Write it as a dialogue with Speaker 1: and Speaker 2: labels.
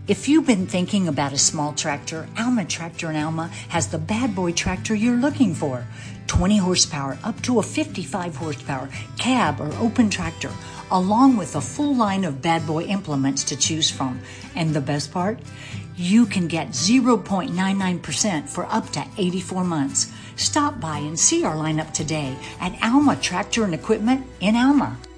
Speaker 1: If you've been thinking about a small tractor, Alma Tractor in Alma has the bad boy tractor you're looking for. 20 horsepower up to a 55 horsepower cab or open tractor, along with a full line of bad boy implements to choose from. And the best part? You can get 0.99% for up to 84 months. Stop by and see our lineup today at Alma Tractor and Equipment in Alma.